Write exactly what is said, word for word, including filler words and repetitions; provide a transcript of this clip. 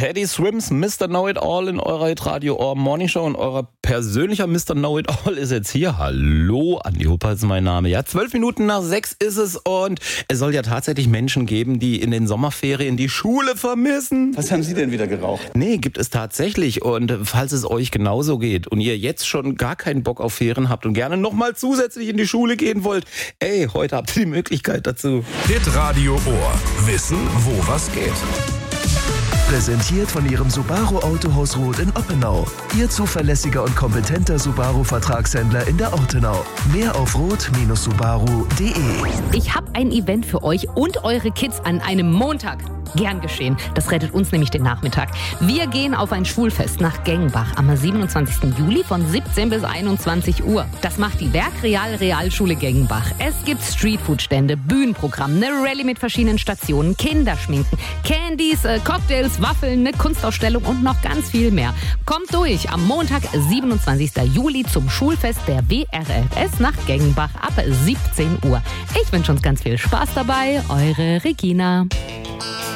Teddy Swims, Mister Know-It-All in eurer Hitradio Ohr Morning Show und euer persönlicher Mister Know-It-All ist jetzt hier. Hallo, Andi Hupper ist mein Name. Ja, zwölf Minuten nach sechs ist es und es soll ja tatsächlich Menschen geben, die in den Sommerferien die Schule vermissen. Was haben Sie denn wieder geraucht? Nee, gibt es tatsächlich. Und falls es euch genauso geht und ihr jetzt schon gar keinen Bock auf Ferien habt und gerne nochmal zusätzlich in die Schule gehen wollt, ey, heute habt ihr die Möglichkeit dazu. Hitradio Ohr. Wissen, wo was geht. Präsentiert von Ihrem Subaru Autohaus Roth in Oppenau. Ihr zuverlässiger und kompetenter Subaru-Vertragshändler in der Ortenau. Mehr auf roth Bindestrich subaru punkt de. Ich habe ein Event für euch und eure Kids an einem Montag. Gern geschehen. Das rettet uns nämlich den Nachmittag. Wir gehen auf ein Schwulfest nach Gengenbach am siebenundzwanzigsten Juli von siebzehn bis einundzwanzig Uhr. Das macht die Werkreal Realschule Gengenbach. Es gibt Streetfood-Stände, Bühnenprogramm, eine Rallye mit verschiedenen Stationen, Kinderschminken, Candies, äh, Cocktails, Waffeln, eine Kunstausstellung und noch ganz viel mehr. Kommt durch am Montag, siebenundzwanzigsten Juli zum Schulfest der W R F S nach Gengenbach ab siebzehn Uhr. Ich wünsche uns ganz viel Spaß dabei. Eure Regina.